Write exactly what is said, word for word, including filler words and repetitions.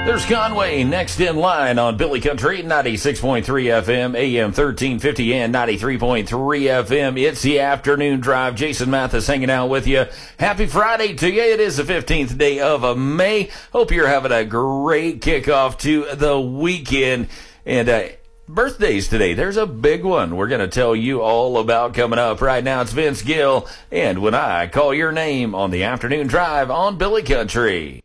There's Conway next in line on Billy Country, ninety-six point three F M, A M thirteen fifty, and ninety-three point three F M. It's the afternoon drive. Jason Mathis hanging out with you. Happy Friday to you. It is the fifteenth day of May. Hope you're having a great kickoff to the weekend. And, uh, birthdays today. There's a big one we're going to tell you all about coming up. Right now, it's Vince Gill. And when I call your name on the afternoon drive on Billy Country.